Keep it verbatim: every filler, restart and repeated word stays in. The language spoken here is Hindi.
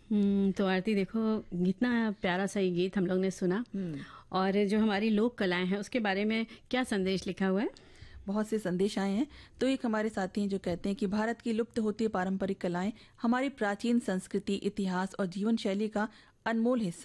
हम्म, तो आरती देखो, इतना प्यारा सा ये गीत हम लोग ने सुना, और जो हमारी लोक कलाएं हैं उसके बारे में क्या संदेश लिखा हुआ है? बहुत से संदेश आए हैं। तो एक हमारे साथी हैं जो कहते हैं कि भारत की लुप्त होती पारंपरिक कलाएं हमारी प्राचीन संस्कृति, इतिहास और जीवन शैली का अनमोल हिस्सा